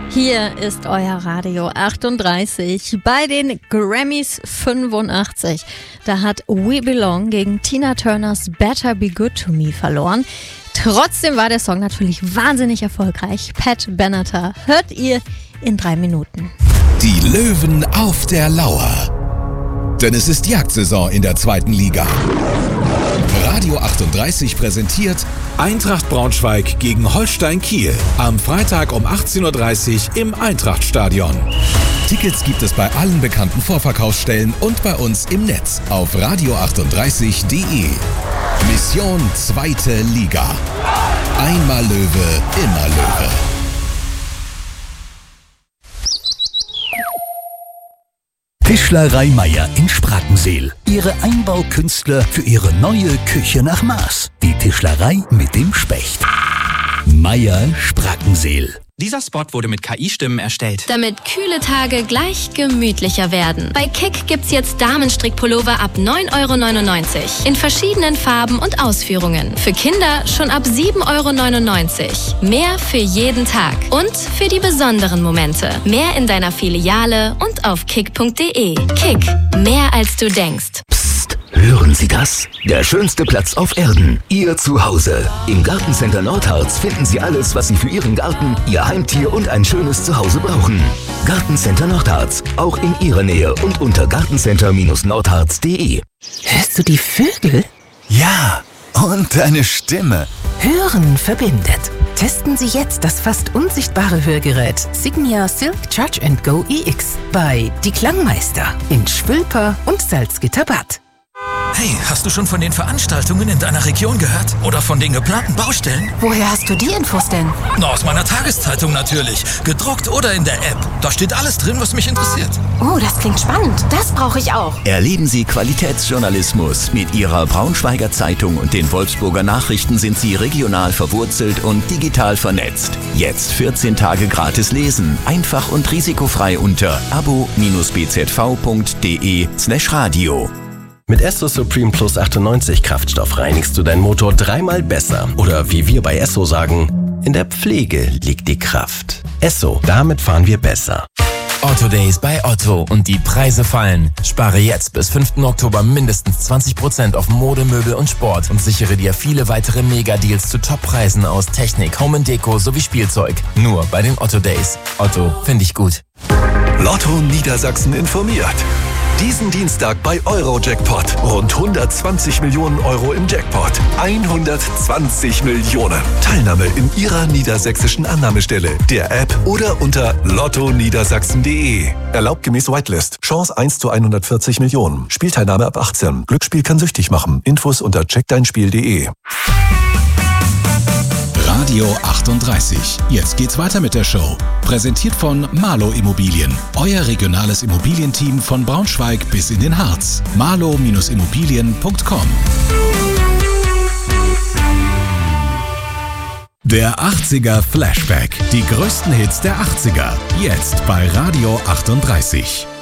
Hier ist euer Radio 38 bei den Grammys 85. Da hat We Belong gegen Tina Turners Better Be Good To Me verloren. Trotzdem war der Song natürlich wahnsinnig erfolgreich. Pat Benatar hört ihr in 3 Minuten. Die Löwen auf der Lauer. Denn es ist Jagdsaison in der 2. Liga. Radio 38 präsentiert Eintracht Braunschweig gegen Holstein Kiel. Am Freitag um 18.30 Uhr im Eintrachtstadion. Tickets gibt es bei allen bekannten Vorverkaufsstellen und bei uns im Netz auf radio38.de. Mission 2. Liga. Einmal Löwe, immer Löwe. Tischlerei Meier in Sprakensehl. Ihre Einbaukünstler für Ihre neue Küche nach Maß. Die Tischlerei mit dem Specht. Meier Sprakensehl. Dieser Spot wurde mit KI-Stimmen erstellt. Damit kühle Tage gleich gemütlicher werden. Bei Kick gibt's jetzt Damenstrickpullover ab 9,99 € in verschiedenen Farben und Ausführungen. Für Kinder schon ab 7,99 €. Mehr für jeden Tag und für die besonderen Momente. Mehr in deiner Filiale und auf kick.de. Kick, mehr als du denkst. Psst, hören Sie das? Der schönste Platz auf Erden. Ihr Zuhause. Im Gartencenter Nordharz finden Sie alles, was Sie für Ihren Garten, Ihr Heimtier und ein schönes Zuhause brauchen. Gartencenter Nordharz. Auch in Ihrer Nähe und unter gartencenter-nordharz.de. Hörst du die Vögel? Ja, und deine Stimme. Hören verbindet. Testen Sie jetzt das fast unsichtbare Hörgerät Signia Silk Charge & Go EX bei Die Klangmeister in Schwülper und Salzgitterbad. Hey, hast du schon von den Veranstaltungen in deiner Region gehört? Oder von den geplanten Baustellen? Woher hast du die Infos denn? Na, aus meiner Tageszeitung natürlich. Gedruckt oder in der App. Da steht alles drin, was mich interessiert. Oh, das klingt spannend. Das brauche ich auch. Erleben Sie Qualitätsjournalismus. Mit Ihrer Braunschweiger Zeitung und den Wolfsburger Nachrichten sind Sie regional verwurzelt und digital vernetzt. Jetzt 14 Tage gratis lesen. Einfach und risikofrei unter abo-bzv.de/radio. Mit Esso Supreme Plus 98 Kraftstoff reinigst du deinen Motor 3-mal besser. Oder wie wir bei Esso sagen, in der Pflege liegt die Kraft. Esso, damit fahren wir besser. Otto Days bei Otto und die Preise fallen. Spare jetzt bis 5. Oktober mindestens 20% auf Mode, Möbel und Sport und sichere dir viele weitere Mega-Deals zu Top-Preisen aus Technik, Home & Deko sowie Spielzeug. Nur bei den Otto Days. Otto, finde ich gut. Lotto Niedersachsen informiert. Diesen Dienstag bei Eurojackpot. Rund 120 Millionen Euro im Jackpot. 120 Millionen. Teilnahme in Ihrer niedersächsischen Annahmestelle, der App oder unter lottoniedersachsen.de. Erlaubt gemäß Whitelist. Chance 1 zu 140 Millionen. Spielteilnahme ab 18. Glücksspiel kann süchtig machen. Infos unter checkdeinspiel.de. Radio 38. Jetzt geht's weiter mit der Show. Präsentiert von Marlow Immobilien. Euer regionales Immobilienteam von Braunschweig bis in den Harz. marlow-immobilien.com. Der 80er Flashback. Die größten Hits der 80er. Jetzt bei Radio 38.